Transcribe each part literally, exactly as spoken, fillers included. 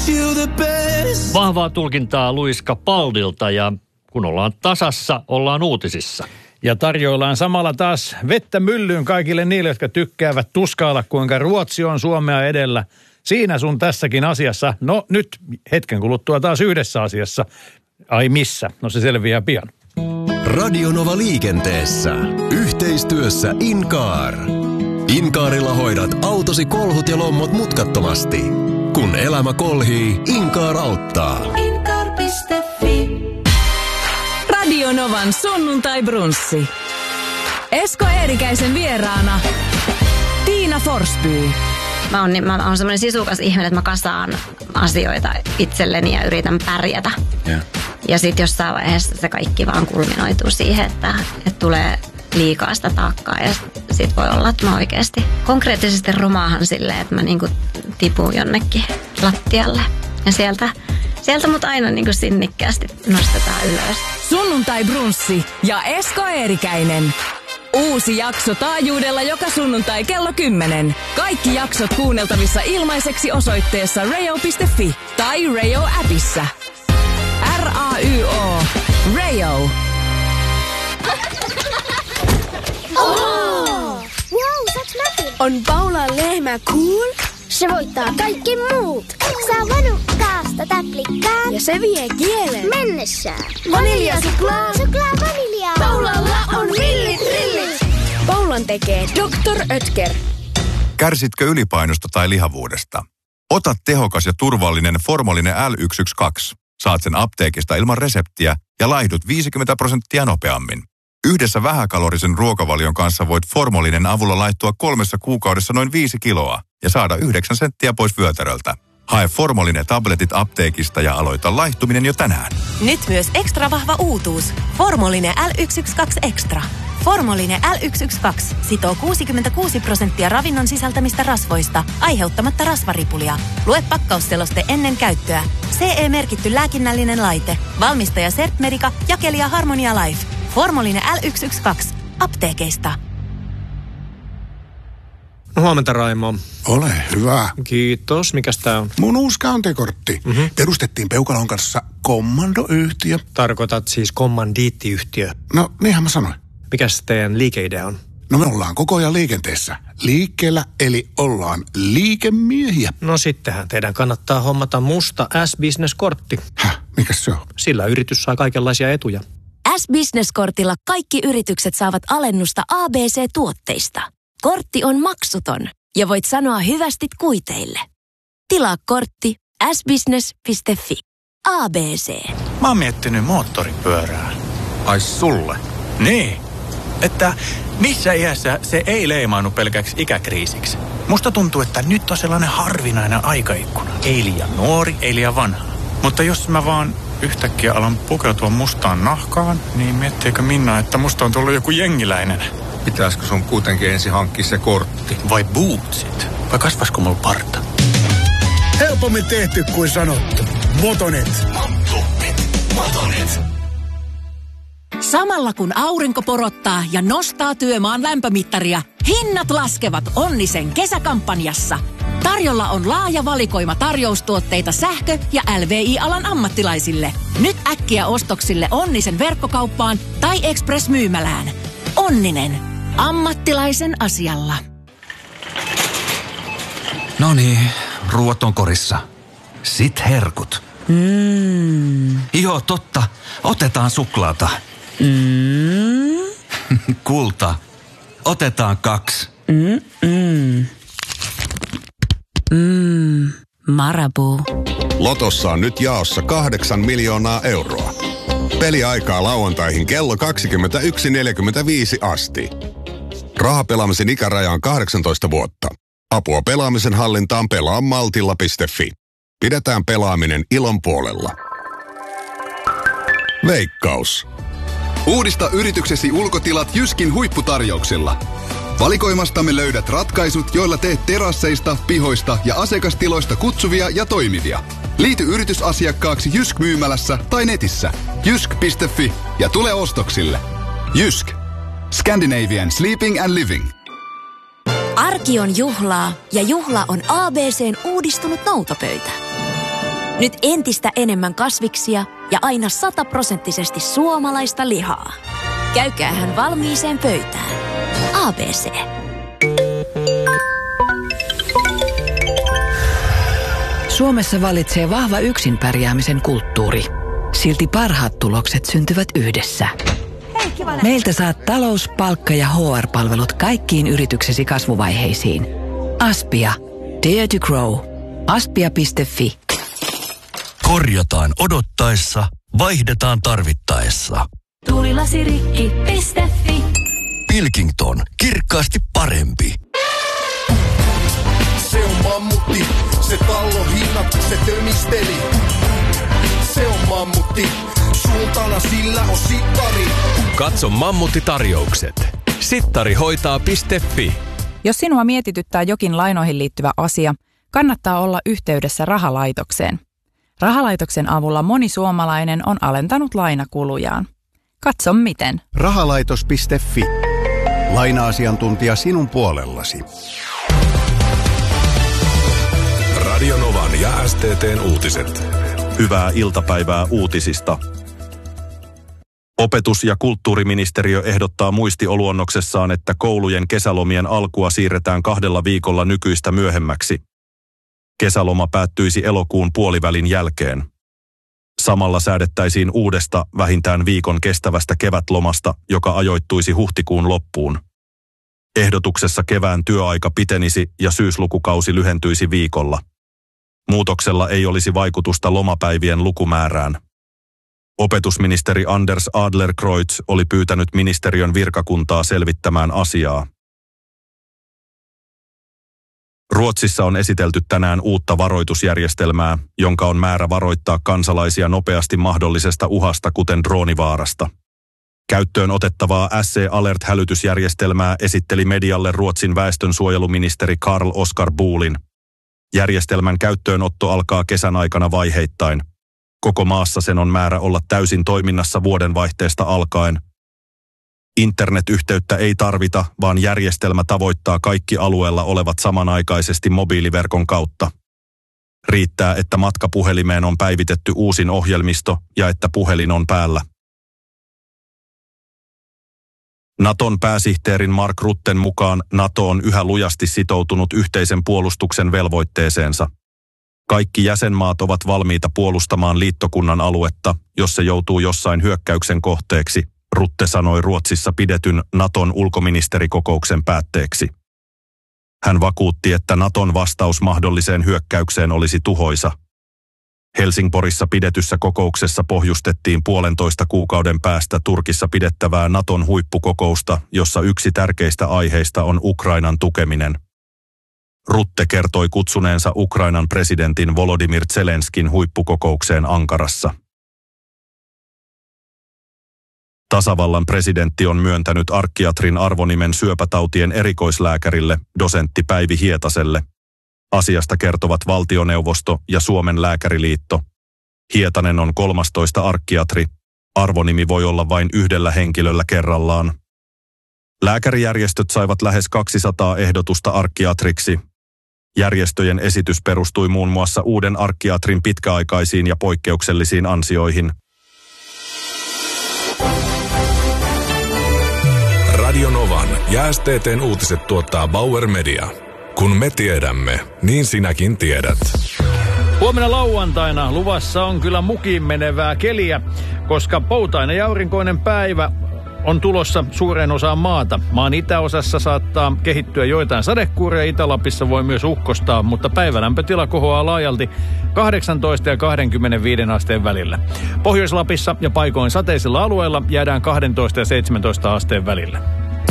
Vahvaa tulkintaa Luis Capaldilta ja kun ollaan tasassa, ollaan uutisissa. Ja tarjoillaan samalla taas vettä myllyyn kaikille niille, jotka tykkäävät tuskailla, kuinka Ruotsi on Suomea edellä. Siinä sun tässäkin asiassa. No nyt hetken kuluttua taas yhdessä asiassa. Ai missä? No se selviää pian. Radionova liikenteessä. Yhteistyössä Incar. Incarilla hoidat autosi kolhut ja lommot mutkattomasti. Kun elämä kolhii, Incar auttaa. Incar piste fi. Radionovan sunnuntai-brunssi. Esko Eerikäisen vieraana Tiina Forsby. Mä oon, mä oon semmoinen sisukas ihminen, että mä kasaan asioita itselleni ja yritän pärjätä. Yeah. Ja sit jossain vaiheessa se kaikki vaan kulminoituu siihen, että, että tulee liikaa sitä taakkaa. Ja sit voi olla, että mä oikeasti konkreettisesti romaahan silleen, että mä niinku tipun jonnekin lattialle. Ja sieltä, sieltä mut aina niinku sinnikkäästi nostetaan ylös. Sunnuntai-brunssi ja Esko Eerikäinen. Uusi jakso taajuudella joka sunnuntai kello kymmenen. Kaikki jaksot kuunneltavissa ilmaiseksi osoitteessa rayo piste fi tai Rayo-appissa. R A Y O. Rayo. Oh! Wow, saaks mäkin? On Paulan lehmä cool? Se voittaa kaikki muut. Saa vanukkaasta täplikkaan. Ja se vie kielen mennessään. Vanilja suklaa. Suklaa vaniljaa. Paulalla on millit rillit. Paulan tekee doktor Oetker. Kärsitkö ylipainosta tai lihavuudesta? Ota tehokas ja turvallinen Formolinen L yksi yksi kaksi. Saat sen apteekista ilman reseptiä ja laihdut viisikymmentä prosenttia nopeammin. Yhdessä vähäkalorisen ruokavalion kanssa voit Formolinen avulla laihtua kolmessa kuukaudessa noin viisi kiloa ja saada yhdeksän senttiä pois vyötäröltä. Hae Formolinen tabletit apteekista ja aloita laihtuminen jo tänään. Nyt myös ekstra vahva uutuus. Formolinen L yksi yksi kaksi Extra. Formolinen L yksi yksi kaksi sitoo kuusikymmentäkuusi prosenttia ravinnon sisältämistä rasvoista, aiheuttamatta rasvaripulia. Lue pakkausseloste ennen käyttöä. C E-merkitty lääkinnällinen laite. Valmistaja Sertmedica, jakelija Harmonia Life. Formolinen L yksi yksi kaksi. Apteekeista. No, huomenta, Raimo. Ole hyvä. Kiitos. Mikäs tää on? Mun uusi käyntikortti. Mm-hmm. Perustettiin Peukalon kanssa kommandoyhtiö. Tarkoitat siis kommandiittiyhtiö? No, niinhän mä sanoin. Mikäs teidän liikeidea on? No me ollaan koko ajan liikenteessä. Liikkeellä, eli ollaan liikemiehiä. No sittenhän teidän kannattaa hommata musta S-Business-kortti. Häh? Mikäs se on? Sillä yritys saa kaikenlaisia etuja. S-Business-kortilla kaikki yritykset saavat alennusta A B C-tuotteista. Kortti on maksuton ja voit sanoa hyvästit kuiteille. Tilaa kortti s business piste fi. A B C. Mä oon miettinyt moottoripyörää. Ai sulle? Niin. Että missä iässä se ei leimaannu pelkäksi ikäkriisiksi. Musta tuntuu, että nyt on sellainen harvinainen aikaikkuna. Ei liian nuori, ei liian vanha. Mutta jos mä vaan yhtäkkiä alan pukeutua mustaan nahkaan, niin miettiikö Minna, että musta on tullut joku jengiläinen? Pitäisikö sun kuitenkin ensin hankkia se kortti? Vai bootsit? Vai kasvaisiko mulla parta? Helpommin tehty kuin sanottu. Motonet. Motonet. Motonet. Samalla kun aurinko porottaa ja nostaa työmaan lämpömittaria, hinnat laskevat Onnisen kesäkampanjassa. Tarjolla on laaja valikoima tarjoustuotteita sähkö- ja L V I-alan ammattilaisille. Nyt äkkiä ostoksille Onnisen verkkokauppaan tai Express-myymälään. Onninen. Ammattilaisen asialla. Noniin, ruuat on korissa. Sit herkut. Mm. Joo, totta. Otetaan suklaata. Mm. Kulta. Otetaan kaksi. Mm-mm. Mm. Marabou. Lotossa on nyt jaossa kahdeksan miljoonaa euroa. Peliaikaa lauantaihin kello kaksikymmentäyksi neljäkymmentäviisi asti. Rahapelaamisen ikäraja on kahdeksantoista vuotta. Apua pelaamisen hallintaan pelaa maltilla piste fi. Pidetään pelaaminen ilon puolella. Veikkaus. Uudista yrityksesi ulkotilat Jyskin huipputarjouksilla. Valikoimastamme löydät ratkaisut, joilla teet terasseista, pihoista ja asiakastiloista kutsuvia ja toimivia. Liity yritysasiakkaaksi Jysk-myymälässä tai netissä jysk piste fi ja tule ostoksille. Jysk. Scandinavian Sleeping and Living. Arki on juhlaa ja juhla on A B C:n uudistunut noutopöytä. Nyt entistä enemmän kasviksia ja aina sataprosenttisesti suomalaista lihaa. Käykäähän valmiiseen pöytään. A B C. Suomessa vallitsee vahva yksin pärjäämisen kulttuuri. Silti parhaat tulokset syntyvät yhdessä. Meiltä saat talous-, palkka- ja H R-palvelut kaikkiin yrityksesi kasvuvaiheisiin. Aspia. Dare to grow. aspia piste fi. Korjataan odottaessa, vaihdetaan tarvittaessa. Tuulilasirikki piste fi. Pilkington. Kirkkaasti parempi. Se on mammutti, se tallo hinnat, se tömisteli. Se on mammutti, suuntana sillä on sittari. Katso Mammutti-tarjoukset. sittari hoitaa piste fi. Jos sinua mietityttää jokin lainoihin liittyvä asia, kannattaa olla yhteydessä rahalaitokseen. Rahalaitoksen avulla moni suomalainen on alentanut lainakulujaan. Katso miten. Rahalaitos piste fi. Laina-asiantuntija sinun puolellasi. Radio Novan ja S T T:n uutiset. Hyvää iltapäivää uutisista. Opetus- ja kulttuuriministeriö ehdottaa muistioluonnoksessaan, että koulujen kesälomien alkua siirretään kahdella viikolla nykyistä myöhemmäksi. Kesäloma päättyisi elokuun puolivälin jälkeen. Samalla säädettäisiin uudesta vähintään viikon kestävästä kevätlomasta, joka ajoittuisi huhtikuun loppuun. Ehdotuksessa kevään työaika pitenisi ja syyslukukausi lyhentyisi viikolla. Muutoksella ei olisi vaikutusta lomapäivien lukumäärään. Opetusministeri Anders Adlercreutz oli pyytänyt ministeriön virkakuntaa selvittämään asiaa. Ruotsissa on esitelty tänään uutta varoitusjärjestelmää, jonka on määrä varoittaa kansalaisia nopeasti mahdollisesta uhasta, kuten droonivaarasta. Käyttöön otettavaa S C-alert-hälytysjärjestelmää esitteli medialle Ruotsin väestönsuojeluministeri Carl Oskar Bolin. Järjestelmän käyttöönotto alkaa kesän aikana vaiheittain. Koko maassa sen on määrä olla täysin toiminnassa vuodenvaihteesta alkaen. Internetyhteyttä ei tarvita, vaan järjestelmä tavoittaa kaikki alueella olevat samanaikaisesti mobiiliverkon kautta. Riittää, että matkapuhelimeen on päivitetty uusin ohjelmisto ja että puhelin on päällä. Naton pääsihteerin Mark Rutten mukaan NATO on yhä lujasti sitoutunut yhteisen puolustuksen velvoitteeseensa. Kaikki jäsenmaat ovat valmiita puolustamaan liittokunnan aluetta, jos se joutuu jossain hyökkäyksen kohteeksi, Rutte sanoi Ruotsissa pidetyn Naton ulkoministerikokouksen päätteeksi. Hän vakuutti, että Naton vastaus mahdolliseen hyökkäykseen olisi tuhoisa. Helsingborissa pidetyssä kokouksessa pohjustettiin puolentoista kuukauden päästä Turkissa pidettävää Naton huippukokousta, jossa yksi tärkeistä aiheista on Ukrainan tukeminen. Rutte kertoi kutsuneensa Ukrainan presidentin Volodymyr Zelenskin huippukokoukseen Ankarassa. Tasavallan presidentti on myöntänyt arkkiatrin arvonimen syöpätautien erikoislääkärille, dosentti Päivi Hietaselle. Asiasta kertovat valtioneuvosto ja Suomen lääkäriliitto. Hietanen on kolmastoista arkkiatri. Arvonimi voi olla vain yhdellä henkilöllä kerrallaan. Lääkärijärjestöt saivat lähes kaksisataa ehdotusta arkkiatriksi. Järjestöjen esitys perustui muun muassa uuden arkkiatrin pitkäaikaisiin ja poikkeuksellisiin ansioihin. Radio Novan ja S T T:n uutiset tuottaa Bauer Media. Kun me tiedämme, niin sinäkin tiedät. Huomenna lauantaina luvassa on kyllä mukiin menevää keliä, koska poutainen ja aurinkoinen päivä on tulossa suureen osaan maata. Maan itäosassa saattaa kehittyä joitain sadekuuria, Itä-Lapissa voi myös ukkostaa, mutta päivälämpötila kohoaa laajalti kahdeksantoista ja kaksikymmentäviisi asteen välillä. Pohjois-Lapissa ja paikoin sateisilla alueilla jäädään kaksitoista ja seitsemäntoista asteen välillä.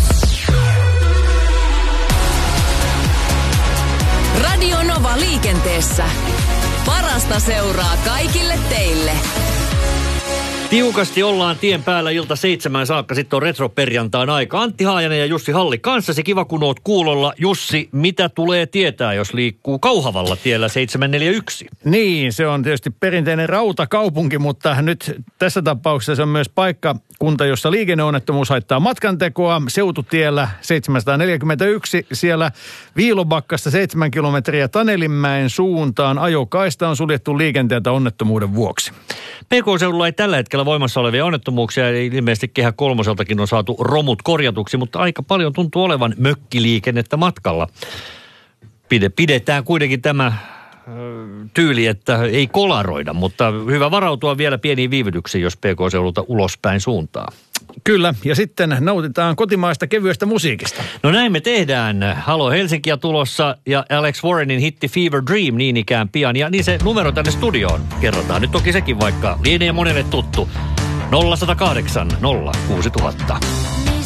Radio Nova liikenteessä. Parasta seuraa kaikille teille. Tiukasti ollaan tien päällä ilta seitsemään saakka, sitten on retroperjantain aika. Antti Haajanen ja Jussi Halli kanssasi, kiva kun oot kuulolla. Jussi, mitä tulee tietää, jos liikkuu Kauhavalla tiellä seitsemänsataaneljäkymmentäyksi? Niin, se on tietysti perinteinen rautakaupunki, mutta nyt tässä tapauksessa se on myös paikka kunta, jossa liikenneonnettomuus haittaa matkantekoa. Seututiellä seitsemänsataaneljäkymmentäyksi, siellä Viilobakkasta seitsemän kilometriä Tanelinmäen suuntaan. Ajokaista on suljettu liikenteeltä onnettomuuden vuoksi. P K-seudulla ei tällä hetkellä voimassa olevia onnettomuuksia, eli ilmeisesti Kehä kolmoseltakin on saatu romut korjatuksi, mutta aika paljon tuntuu olevan mökkiliikennettä matkalla. Pidetään kuitenkin tämä tyyli, että ei kolaroida, mutta hyvä varautua vielä pieniin viivytyksiin, jos P K-seudulta ulospäin suuntaa. Kyllä, ja sitten nautitaan kotimaista kevyestä musiikista. No näin me tehdään. Halo Helsinkiä tulossa ja Alex Warrenin hitti Fever Dream niin ikään pian. Ja niin se numero tänne studioon kerrotaan. Nyt toki sekin vaikka lienee monelle tuttu. nolla yksi nolla kahdeksan nolla kuusi tuhatta.